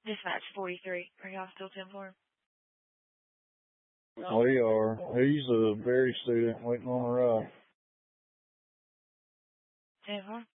Dispatch 43. Are y'all still 10-4? We are. He's a Berry student waiting on a ride. 10-4?